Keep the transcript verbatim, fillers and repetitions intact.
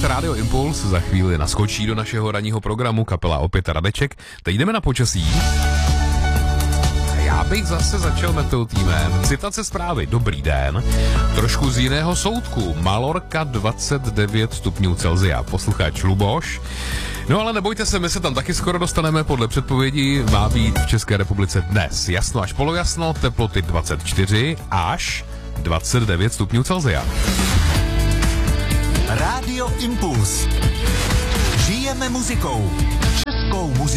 Posloucháte Radio Impuls, za chvíli naskočí do našeho ranního programu kapela Opět Radeček. Teď jdeme na počasí. Já bych zase začal meteotýmem. Citace zprávy. Dobrý den. Trošku z jiného soudku. Malorka dvacet devět stupňů Celsia. Posluchač Luboš. No ale nebojte se, my se tam taky skoro dostaneme. Podle předpovědí má být v České republice dnes jasno až polojasno, teploty dvacet čtyři až dvacet devět stupňů Celsia. Radio Impuls. Žijeme muzikou. Českou muzikou.